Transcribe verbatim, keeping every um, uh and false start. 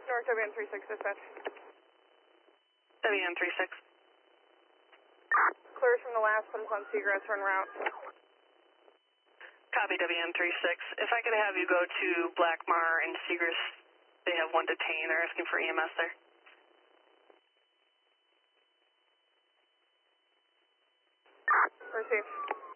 North W N three six dispatch. W N three six. Clear from the last pump on Seagrass, run route. Copy W N three six. If I could have you go to Blackmar and Seagrass, they have one detained. They're asking for E M S there. Received.